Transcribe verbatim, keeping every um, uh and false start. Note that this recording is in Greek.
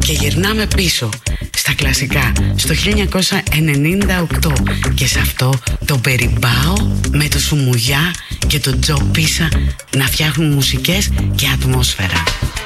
Και γυρνάμε πίσω στα κλασικά, στο χίλια εννιακόσια ενενήντα οκτώ, και σε αυτό το Περιμπάο με το Σουμουγιά και το Τζο Πίσα να φτιάχνουν μουσικές και ατμόσφαιρα.